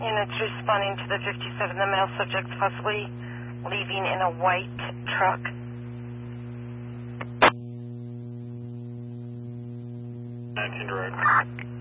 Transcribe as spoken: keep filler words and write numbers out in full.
Units responding to the fifty-seven, the male subject's possibly leaving in a white truck. nineteen direct.